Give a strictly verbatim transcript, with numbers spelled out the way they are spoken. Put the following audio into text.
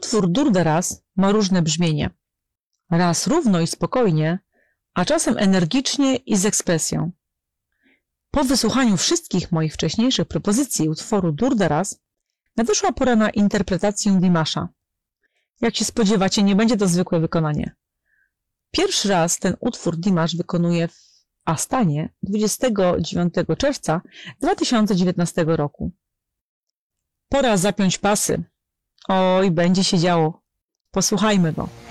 Utwór Durdaras ma różne brzmienie. Raz równo i spokojnie, a czasem energicznie i z ekspresją. Po wysłuchaniu wszystkich moich wcześniejszych propozycji utworu Durdaras nadeszła pora na interpretację Dimasza. Jak się spodziewacie, nie będzie to zwykłe wykonanie. Pierwszy raz ten utwór Dimash wykonuje w Astanie dwudziestego dziewiątego czerwca dwa tysiące dziewiętnastego roku. Pora zapiąć pasy. Oj, będzie się działo. Posłuchajmy go.